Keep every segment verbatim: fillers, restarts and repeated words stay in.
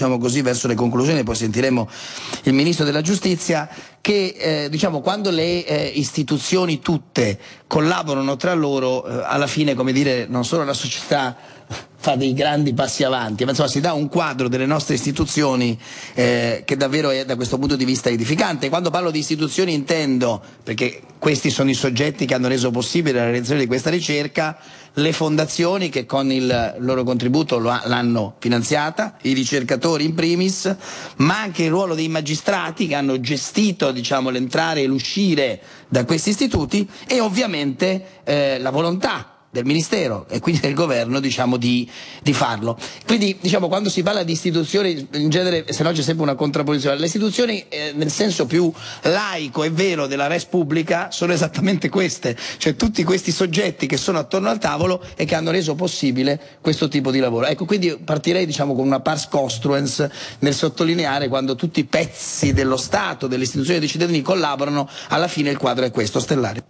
diciamo così, verso le conclusioni, poi sentiremo il Ministro della Giustizia, che eh, diciamo quando le eh, istituzioni tutte collaborano tra loro, eh, alla fine, come dire, non solo la società fa dei grandi passi avanti, ma insomma si dà un quadro delle nostre istituzioni eh, che davvero è da questo punto di vista edificante. Quando parlo di istituzioni intendo, perché questi sono i soggetti che hanno reso possibile la realizzazione di questa ricerca, le fondazioni che con il loro contributo lo ha, l'hanno finanziata, i ricercatori in primis, ma anche il ruolo dei magistrati che hanno gestito, diciamo, l'entrare e l'uscire da questi istituti, e ovviamente eh, la volontà del Ministero e quindi del Governo, diciamo, di, di farlo. Quindi, diciamo, quando si parla di istituzioni, in genere, se no c'è sempre una contrapposizione. Le istituzioni, eh, nel senso più laico e vero della res pubblica, sono esattamente queste, cioè tutti questi soggetti che sono attorno al tavolo e che hanno reso possibile questo tipo di lavoro. Ecco, quindi partirei, diciamo, con una pars construens nel sottolineare quando tutti i pezzi dello Stato, delle istituzioni e dei cittadini collaborano, alla fine il quadro è questo. Stellario.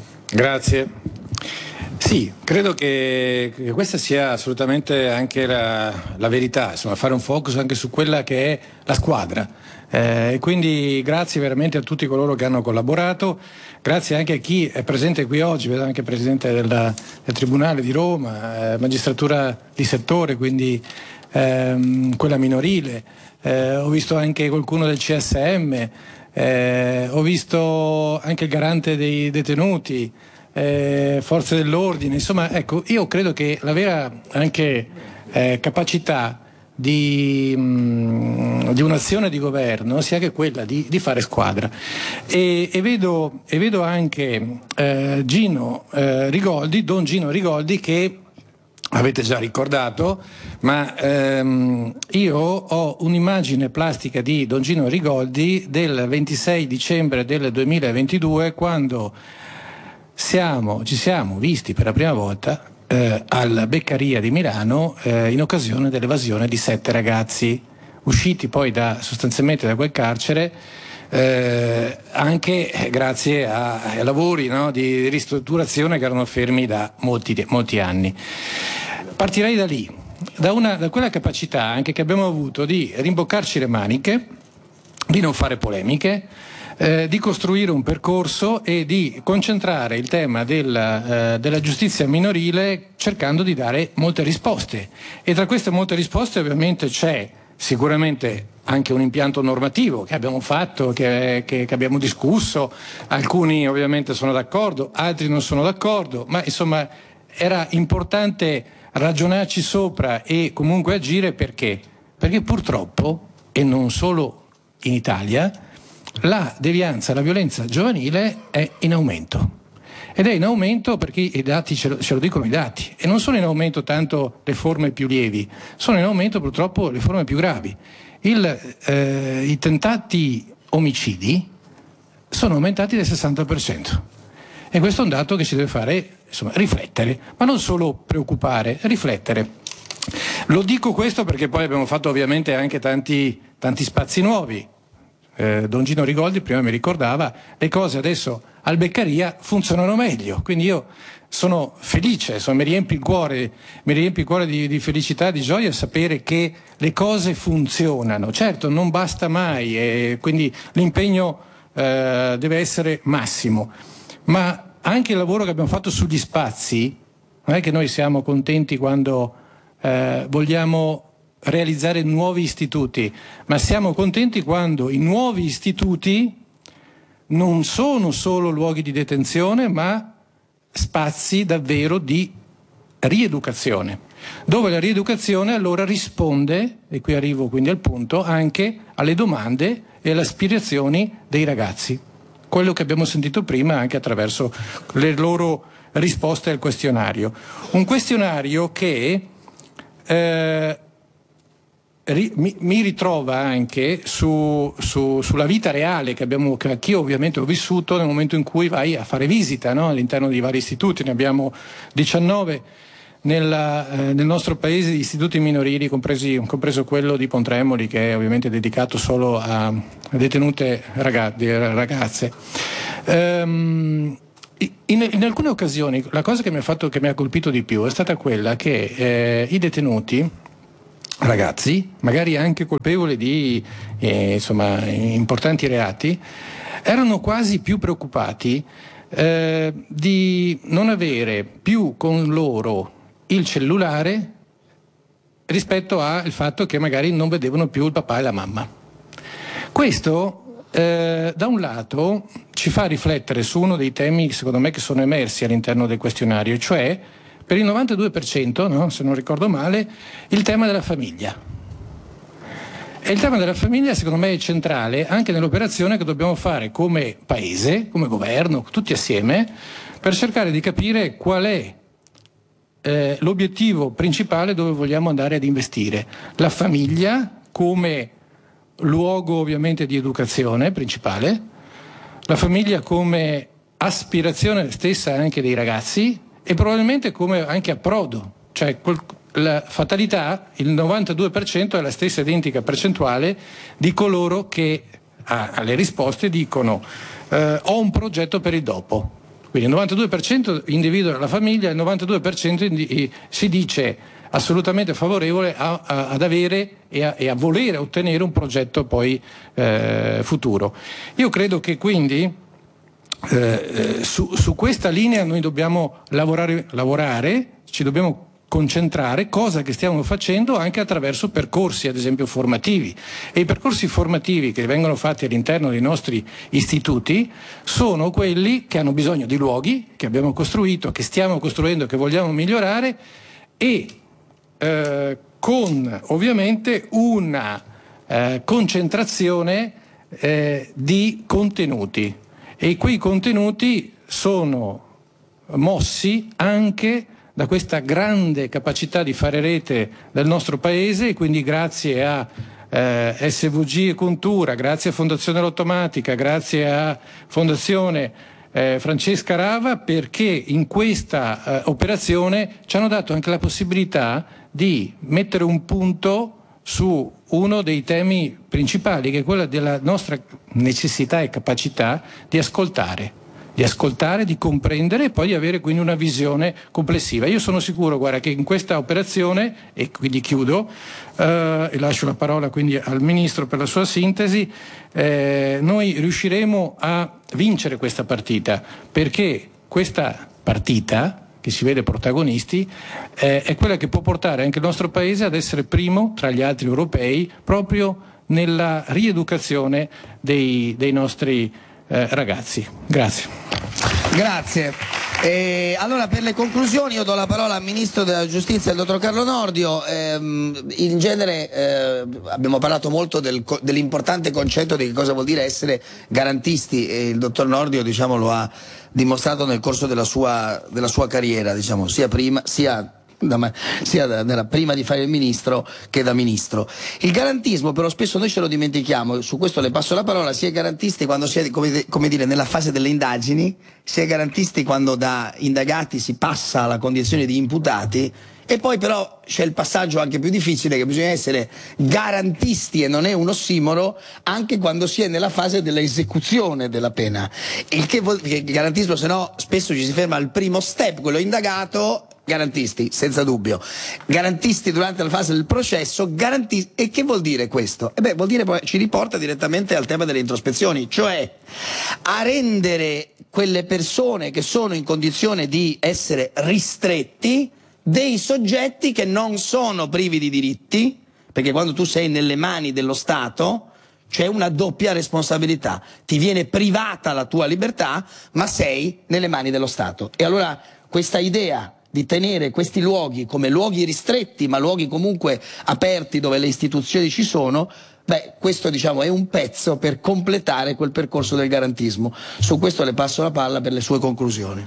Grazie. Sì, credo che, che questa sia assolutamente anche la, la verità, insomma, fare un focus anche su quella che è la squadra. Eh, quindi grazie veramente a tutti coloro che hanno collaborato, grazie anche a chi è presente qui oggi, vedo anche il Presidente della, del Tribunale di Roma, eh, magistratura di settore, quindi ehm, quella minorile, eh, ho visto anche qualcuno del C S M, eh, ho visto anche il garante dei detenuti, Eh, forze dell'ordine, insomma, ecco, io credo che la vera anche eh, capacità di, mh, di un'azione di governo sia anche quella di, di fare squadra e, e, vedo, e vedo anche eh, Gino eh, Rigoldi, Don Gino Rigoldi, che avete già ricordato, ma ehm, io ho un'immagine plastica di Don Gino Rigoldi del ventisei dicembre del duemilaventidue, quando Siamo, ci siamo visti per la prima volta eh, alla Beccaria di Milano eh, in occasione dell'evasione di sette ragazzi usciti poi da, sostanzialmente da quel carcere eh, anche grazie a, ai lavori, no, di ristrutturazione che erano fermi da molti, molti anni. Partirei da lì, da, una, da quella capacità anche che abbiamo avuto di rimboccarci le maniche, di non fare polemiche, Eh, di costruire un percorso e di concentrare il tema della, eh, della giustizia minorile, cercando di dare molte risposte, e tra queste molte risposte ovviamente c'è sicuramente anche un impianto normativo che abbiamo fatto, che, che, che abbiamo discusso, alcuni ovviamente sono d'accordo, altri non sono d'accordo, ma insomma era importante ragionarci sopra e comunque agire. Perché? Perché purtroppo, e non solo in Italia, la devianza, la violenza giovanile è in aumento, ed è in aumento perché i dati ce lo, ce lo dicono i dati, e non sono in aumento tanto le forme più lievi, sono in aumento purtroppo le forme più gravi. Il, eh, i tentati omicidi sono aumentati del sessanta per cento, e questo è un dato che ci deve fare, insomma, riflettere, ma non solo preoccupare, riflettere. Lo dico questo perché poi abbiamo fatto ovviamente anche tanti, tanti spazi nuovi. Eh, Don Gino Rigoldi prima mi ricordava, le cose adesso al Beccaria funzionano meglio, quindi io sono felice, insomma, mi riempie il cuore, mi riempie il cuore di, di felicità, di gioia sapere che le cose funzionano. Certo, non basta mai, e quindi l'impegno eh, deve essere massimo, ma anche il lavoro che abbiamo fatto sugli spazi, non è che noi siamo contenti quando eh, vogliamo realizzare nuovi istituti, ma siamo contenti quando i nuovi istituti non sono solo luoghi di detenzione, ma spazi davvero di rieducazione, dove la rieducazione allora risponde, e qui arrivo quindi al punto, anche alle domande e alle aspirazioni dei ragazzi, quello che abbiamo sentito prima anche attraverso le loro risposte al questionario. Un questionario che eh, Mi, mi ritrova anche su, su, sulla vita reale che abbiamo, che io ovviamente ho vissuto nel momento in cui vai a fare visita, no? All'interno di vari istituti. Ne abbiamo diciannove nella, eh, nel nostro paese di istituti minorili, compresi, compreso quello di Pontremoli, che è ovviamente dedicato solo a detenute ragazze. ragazze. Um, in, in alcune occasioni la cosa che mi ha fatto, che mi ha colpito di più è stata quella che eh, i detenuti ragazzi, magari anche colpevoli di eh, insomma, importanti reati, erano quasi più preoccupati eh, di non avere più con loro il cellulare rispetto al fatto che magari non vedevano più il papà e la mamma. Questo eh, da un lato ci fa riflettere su uno dei temi secondo me che sono emersi all'interno del questionario, cioè per il novantadue per cento, no, se non ricordo male, il tema della famiglia. E il tema della famiglia secondo me è centrale anche nell'operazione che dobbiamo fare come paese, come governo, tutti assieme, per cercare di capire qual è eh, l'obiettivo principale dove vogliamo andare ad investire. La famiglia come luogo ovviamente di educazione principale, la famiglia come aspirazione stessa anche dei ragazzi e probabilmente come anche approdo, cioè quel, la fatalità, il novantadue per cento è la stessa identica percentuale di coloro che ah, alle risposte dicono eh, ho un progetto per il dopo. Quindi il novantadue per cento individua la famiglia, il novantadue per cento indi- si dice assolutamente favorevole a, a, ad avere e a, e a volere ottenere un progetto poi eh, futuro. Io credo che quindi eh, su, su questa linea noi dobbiamo lavorare, lavorare, ci dobbiamo concentrare, cosa che stiamo facendo anche attraverso percorsi ad esempio formativi, e i percorsi formativi che vengono fatti all'interno dei nostri istituti sono quelli che hanno bisogno di luoghi che abbiamo costruito, che stiamo costruendo, che vogliamo migliorare e eh, con ovviamente una eh, concentrazione eh, di contenuti, e quei contenuti sono mossi anche da questa grande capacità di fare rete del nostro paese, e quindi grazie a eh, S V G e Cultura, grazie a Fondazione Lottomatica, grazie a Fondazione eh, Francesca Rava, perché in questa eh, operazione ci hanno dato anche la possibilità di mettere un punto su uno dei temi principali, che è quello della nostra necessità e capacità di ascoltare. di ascoltare, di comprendere e poi di avere quindi una visione complessiva. Io sono sicuro, guarda, che in questa operazione, e quindi chiudo eh, e lascio la parola quindi al Ministro per la sua sintesi, eh, noi riusciremo a vincere questa partita, perché questa partita che si vede protagonisti eh, è quella che può portare anche il nostro Paese ad essere primo tra gli altri europei proprio nella rieducazione dei, dei nostri Eh, ragazzi. Grazie. Grazie. Eh, allora per le conclusioni io do la parola al Ministro della Giustizia, il Dottor Carlo Nordio. Eh, in genere eh, abbiamo parlato molto del, dell'importante concetto di che cosa vuol dire essere garantisti, e il Dottor Nordio, diciamo, lo ha dimostrato nel corso della sua, della sua carriera, diciamo, sia prima sia Da, sia da, da, prima di fare il ministro che da ministro. Il garantismo però spesso noi ce lo dimentichiamo, su questo le passo la parola. Si è garantisti quando si è, come, come dire, nella fase delle indagini, si è garantisti quando da indagati si passa alla condizione di imputati, e poi però c'è il passaggio anche più difficile, che bisogna essere garantisti, e non è un ossimoro, anche quando si è nella fase dell'esecuzione della pena. Il che vuol dire che il garantismo, se no, spesso ci si ferma al primo step, quello indagato. Garantisti, senza dubbio. Garantisti durante la fase del processo, garantisti. E che vuol dire questo? E beh, vuol dire, poi ci riporta direttamente al tema delle introspezioni, cioè a rendere quelle persone che sono in condizione di essere ristretti dei soggetti che non sono privi di diritti, perché quando tu sei nelle mani dello Stato c'è una doppia responsabilità, ti viene privata la tua libertà, ma sei nelle mani dello Stato. E allora questa idea di tenere questi luoghi come luoghi ristretti, ma luoghi comunque aperti dove le istituzioni ci sono, beh, questo, diciamo, è un pezzo per completare quel percorso del garantismo. Su questo le passo la palla per le sue conclusioni.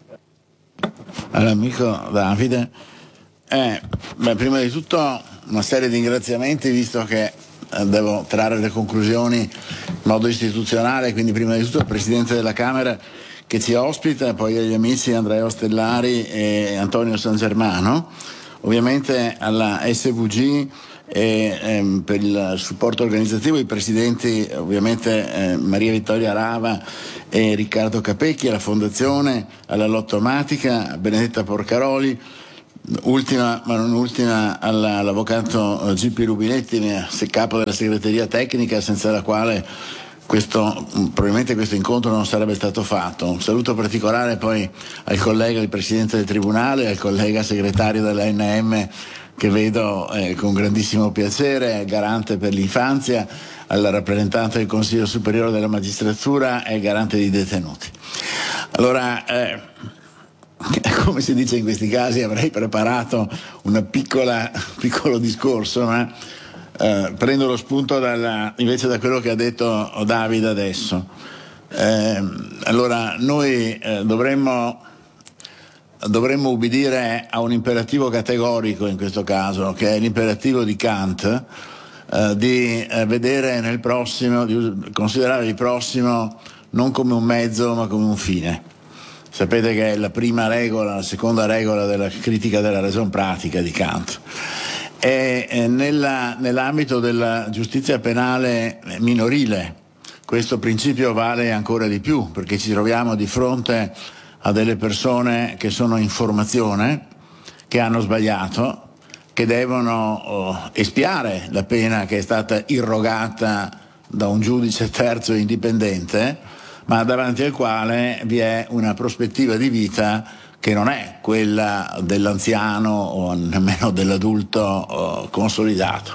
All'amico Davide, eh, beh, prima di tutto una serie di ringraziamenti, visto che eh, devo trarre le conclusioni in modo istituzionale, quindi prima di tutto al Presidente della Camera che ci ospita, poi agli amici Andrea Ostellari e Antonio San Germano, ovviamente alla S V G e ehm, per il supporto organizzativo i presidenti ovviamente eh, Maria Vittoria Rava e Riccardo Capecchi, alla Fondazione, alla Lottomatica, Benedetta Porcaroli, ultima ma non ultima alla, all'avvocato G P Rubinetti, capo della segreteria tecnica, senza la quale questo, probabilmente questo incontro non sarebbe stato fatto. Un saluto particolare poi al collega, il presidente del tribunale, al collega segretario dell'A N M che vedo eh, con grandissimo piacere, garante per l'infanzia, al rappresentante del Consiglio Superiore della Magistratura e garante dei detenuti. Allora, eh, come si dice in questi casi, avrei preparato un piccolo discorso, ma eh, prendo lo spunto dalla, invece da quello che ha detto Davide adesso. Eh, allora, noi eh, dovremmo, dovremmo ubbidire a un imperativo categorico in questo caso, che è l'imperativo di Kant, eh, di eh, vedere nel prossimo, di considerare il prossimo non come un mezzo ma come un fine. Sapete che è la prima regola, la seconda regola della critica della ragion pratica di Kant. E eh, nella, nell'ambito della giustizia penale minorile questo principio vale ancora di più, perché ci troviamo di fronte a delle persone che sono in formazione, che hanno sbagliato, che devono oh, espiare la pena che è stata irrogata da un giudice terzo indipendente, ma davanti al quale vi è una prospettiva di vita che non è quella dell'anziano o nemmeno dell'adulto oh, consolidato.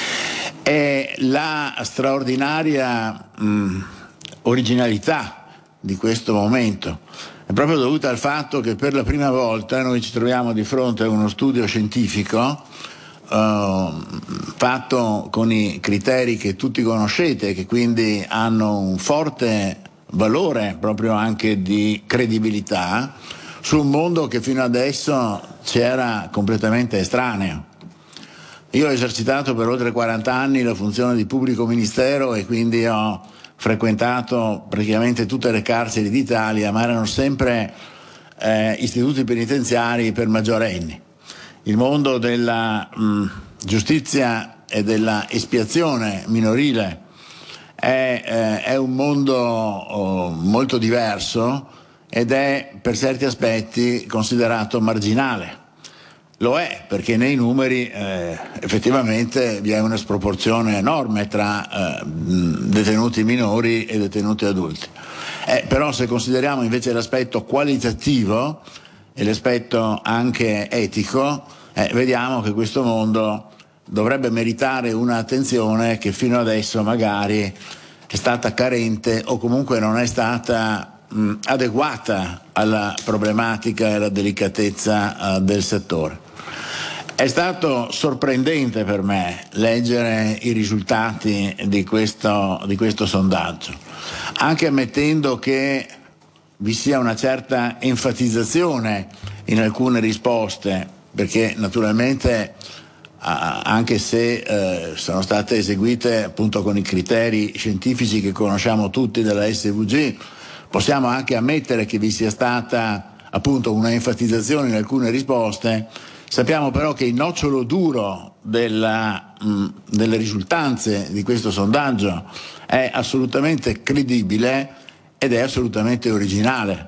E la straordinaria mh, originalità di questo momento è proprio dovuta al fatto che per la prima volta noi ci troviamo di fronte a uno studio scientifico uh, fatto con i criteri che tutti conoscete, che quindi hanno un forte valore proprio anche di credibilità, su un mondo che fino adesso c'era completamente estraneo. Io ho esercitato per oltre quaranta anni la funzione di pubblico ministero e quindi ho frequentato praticamente tutte le carceri d'Italia, ma erano sempre eh, istituti penitenziari per maggiorenni. Il mondo della mh, giustizia e della espiazione minorile È, eh, è un mondo oh, molto diverso ed è per certi aspetti considerato marginale. Lo è perché nei numeri eh, effettivamente vi è una sproporzione enorme tra eh, detenuti minori e detenuti adulti. Eh, però se consideriamo invece l'aspetto qualitativo e l'aspetto anche etico, eh, vediamo che questo mondo dovrebbe meritare un'attenzione che fino adesso magari è stata carente o comunque non è stata mh, adeguata alla problematica e alla delicatezza uh, del settore. È stato sorprendente per me leggere i risultati di questo, di questo sondaggio, anche ammettendo che vi sia una certa enfatizzazione in alcune risposte, perché naturalmente anche se eh, sono state eseguite appunto con i criteri scientifici che conosciamo tutti della S V G, possiamo anche ammettere che vi sia stata appunto una enfatizzazione in alcune risposte. Sappiamo però che il nocciolo duro della, mh, delle risultanze di questo sondaggio è assolutamente credibile ed è assolutamente originale.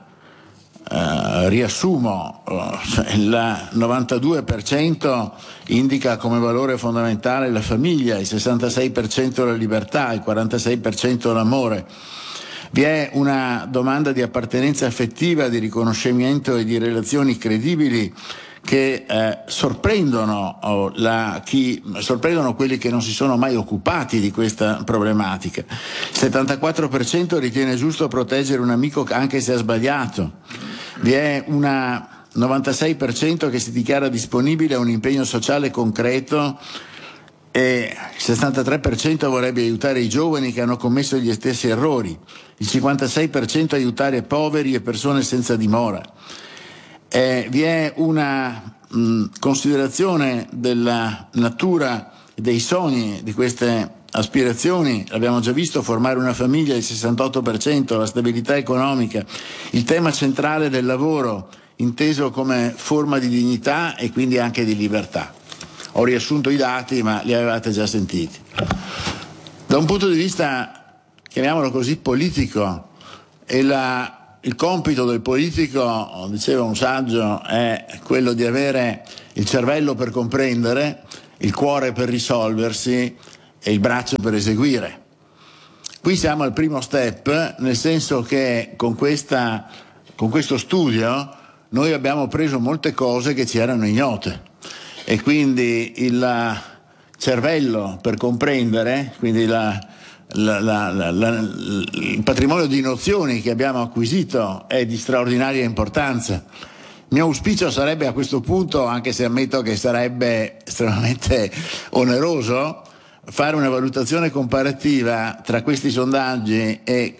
Uh, riassumo, uh, il novantadue per cento indica come valore fondamentale la famiglia, il sessantasei per cento la libertà, il quarantasei per cento l'amore. Vi è una domanda di appartenenza affettiva, di riconoscimento e di relazioni credibili che eh, sorprendono, oh, la, chi, sorprendono quelli che non si sono mai occupati di questa problematica. Il settantaquattro per cento ritiene giusto proteggere un amico anche se ha sbagliato. Vi è una novantasei per cento che si dichiara disponibile a un impegno sociale concreto e il sessantatré per cento vorrebbe aiutare i giovani che hanno commesso gli stessi errori, il cinquantasei per cento aiutare poveri e persone senza dimora. Eh, vi è una mh, considerazione della natura e dei sogni di queste aspirazioni, l'abbiamo già visto, formare una famiglia, il sessantotto per cento, la stabilità economica, il tema centrale del lavoro inteso come forma di dignità e quindi anche di libertà. Ho riassunto i dati, ma li avevate già sentiti. Da un punto di vista, chiamiamolo così, politico, e la, il compito del politico, diceva un saggio, è quello di avere il cervello per comprendere, il cuore per risolversi e il braccio per eseguire. Qui siamo al primo step, nel senso che con, questa, con questo studio noi abbiamo preso molte cose che ci erano ignote e quindi il cervello per comprendere, quindi la, la, la, la, la, il patrimonio di nozioni che abbiamo acquisito è di straordinaria importanza. Il mio auspicio sarebbe a questo punto, anche se ammetto che sarebbe estremamente oneroso, fare una valutazione comparativa tra questi sondaggi e,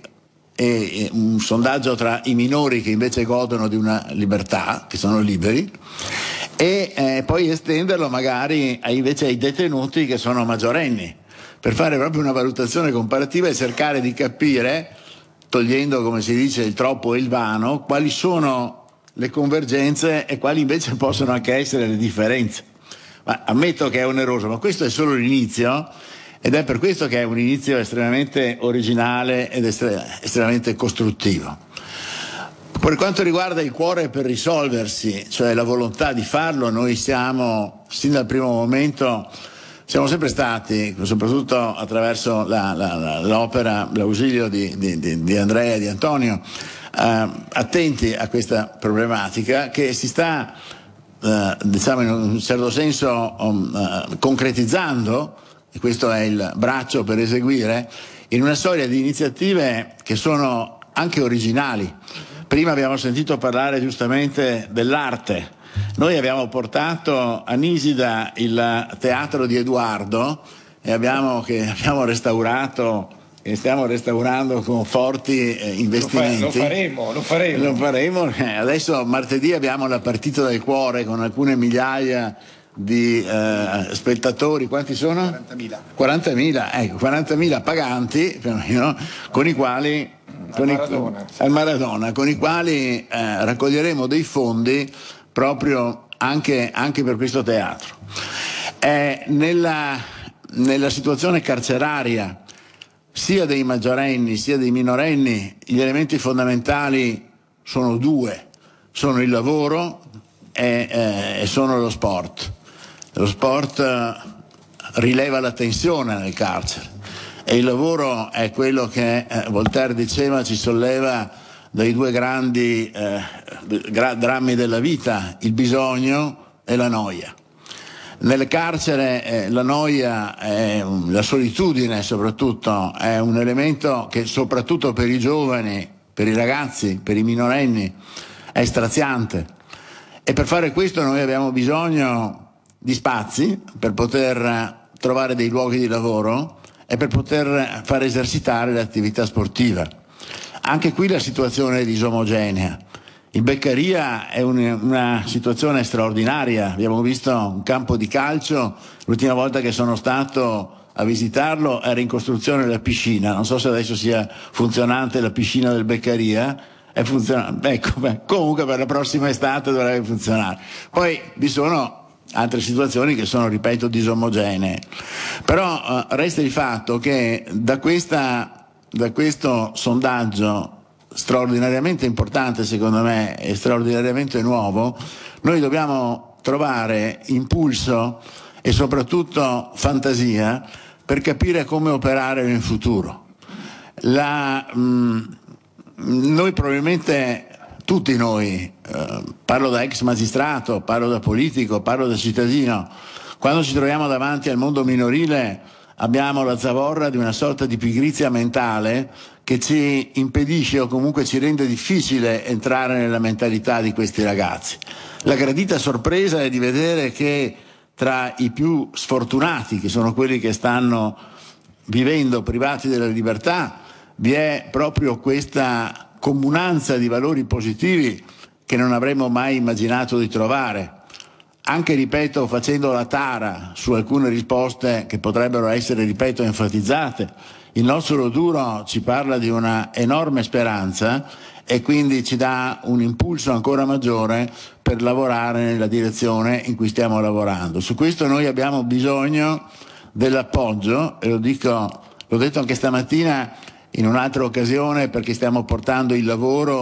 e un sondaggio tra i minori che invece godono di una libertà, che sono liberi, e eh, poi estenderlo magari a, invece ai detenuti che sono maggiorenni, per fare proprio una valutazione comparativa e cercare di capire, togliendo, come si dice, il troppo e il vano, quali sono le convergenze e quali invece possono anche essere le differenze. Ma ammetto che è oneroso, ma questo è solo l'inizio ed è per questo che è un inizio estremamente originale ed estre- estremamente costruttivo. Per quanto riguarda il cuore per risolversi, cioè la volontà di farlo, noi siamo, sin dal primo momento, siamo sempre stati, soprattutto attraverso la, la, la, l'opera, l'ausilio di, di, di, di Andrea e di Antonio, eh, attenti a questa problematica che si sta, eh, diciamo in un certo senso, um, uh, concretizzando, e questo è il braccio per eseguire, in una serie di iniziative che sono anche originali. Prima abbiamo sentito parlare giustamente dell'arte. Noi abbiamo portato a Nisida il teatro di Edoardo e abbiamo, che abbiamo restaurato e stiamo restaurando con forti eh, investimenti. Lo, fa, lo faremo, lo faremo. Lo faremo. Adesso martedì abbiamo la partita del cuore con alcune migliaia di eh, spettatori. Quanti sono? quarantamila. quarantamila, ecco, quarantamila paganti, più o meno, con i quali con al Maradona, i, sì. al Maradona, con i quali eh, raccoglieremo dei fondi proprio anche, anche per questo teatro. Eh, nella, nella situazione carceraria sia dei maggiorenni sia dei minorenni gli elementi fondamentali sono due, sono il lavoro e, eh, e sono lo sport. Lo sport eh, rileva la tensione nel carcere e il lavoro è quello che eh, Voltaire diceva ci solleva dai due grandi eh, gra- drammi della vita, il bisogno e la noia. Nel carcere eh, la noia, è, la solitudine soprattutto, è un elemento che soprattutto per i giovani, per i ragazzi, per i minorenni è straziante e per fare questo noi abbiamo bisogno di spazi per poter trovare dei luoghi di lavoro e per poter far esercitare l'attività sportiva. Anche qui la situazione è disomogenea. Il Beccaria è un, una situazione straordinaria, abbiamo visto un campo di calcio, l'ultima volta che sono stato a visitarlo era in costruzione la piscina, non so se adesso sia funzionante la piscina del Beccaria, è funzionante, ecco, beh, comunque per la prossima estate dovrebbe funzionare. Poi vi sono altre situazioni che sono, ripeto, disomogenee, però eh, resta il fatto che da, questa, da questo sondaggio straordinariamente importante, secondo me, e straordinariamente nuovo, noi dobbiamo trovare impulso e soprattutto fantasia per capire come operare nel futuro. La, mh, noi probabilmente, tutti noi, eh, parlo da ex magistrato, parlo da politico, parlo da cittadino, quando ci troviamo davanti al mondo minorile abbiamo la zavorra di una sorta di pigrizia mentale che ci impedisce o comunque ci rende difficile entrare nella mentalità di questi ragazzi. La gradita sorpresa è di vedere che tra i più sfortunati, che sono quelli che stanno vivendo privati della libertà, vi è proprio questa comunanza di valori positivi che non avremmo mai immaginato di trovare. Anche, ripeto, facendo la tara su alcune risposte che potrebbero essere, ripeto, enfatizzate, il nostro duro ci parla di una enorme speranza e quindi ci dà un impulso ancora maggiore per lavorare nella direzione in cui stiamo lavorando. Su questo noi abbiamo bisogno dell'appoggio, e lo dico, l'ho detto anche stamattina in un'altra occasione, perché stiamo portando il lavoro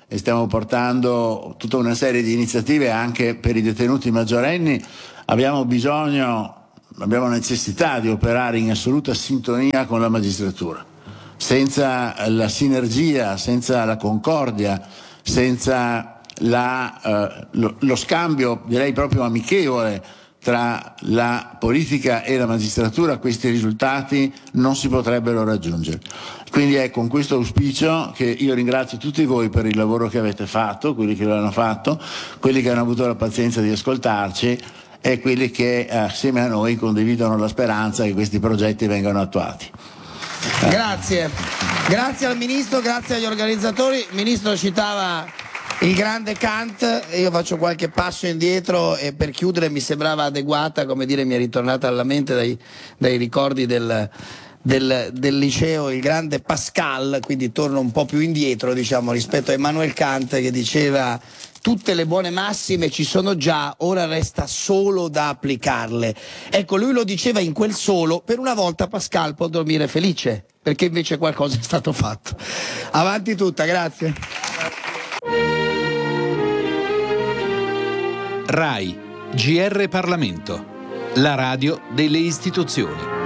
e stiamo portando tutta una serie di iniziative anche per i detenuti maggiorenni. Abbiamo bisogno, abbiamo necessità di operare in assoluta sintonia con la magistratura. Senza la sinergia, senza la concordia, senza la, eh, lo, lo scambio, direi proprio amichevole, tra la politica e la magistratura, questi risultati non si potrebbero raggiungere. Quindi è con questo auspicio che io ringrazio tutti voi per il lavoro che avete fatto, quelli che lo hanno fatto, quelli che hanno avuto la pazienza di ascoltarci e quelli che assieme a noi condividono la speranza che questi progetti vengano attuati. Grazie, grazie al Ministro, grazie agli organizzatori. Il Ministro citava il grande Kant, io faccio qualche passo indietro e per chiudere mi sembrava adeguata, come dire, mi è ritornata alla mente dai, dai ricordi del, del, del liceo il grande Pascal, quindi torno un po' più indietro, diciamo, rispetto a Immanuel Kant, che diceva: tutte le buone massime ci sono già, ora resta solo da applicarle. Ecco, lui lo diceva in quel solo, per una volta Pascal può dormire felice, perché invece qualcosa è stato fatto. Avanti tutta, grazie. RAI, G R Parlamento, la radio delle istituzioni.